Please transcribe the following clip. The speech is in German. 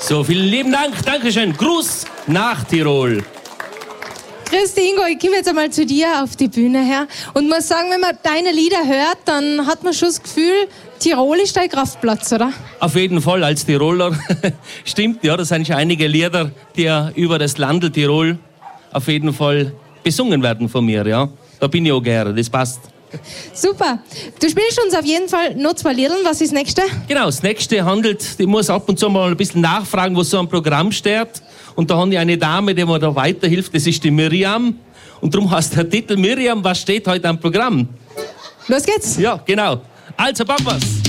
So, vielen lieben Dank. Dankeschön. Gruß nach Tirol. Grüß dich, Ingo, ich komme jetzt einmal zu dir auf die Bühne her und muss sagen, wenn man deine Lieder hört, dann hat man schon das Gefühl, Tirol ist dein Kraftplatz, oder? Auf jeden Fall, als Tiroler. Stimmt, ja, das sind schon einige Lieder, die ja über das Land Tirol auf jeden Fall besungen werden von mir, ja. Da bin ich auch gerne, das passt. Super. Du spielst uns auf jeden Fall noch 2 Lieder. Was ist das nächste? Genau, das nächste handelt, ich muss ab und zu mal ein bisschen nachfragen, was so am Programm steht. Und da habe ich eine Dame, die mir da weiterhilft, das ist die Miriam. Und darum heißt der Titel Miriam, was steht heute am Programm? Los geht's. Ja, genau. Also, packen wir's.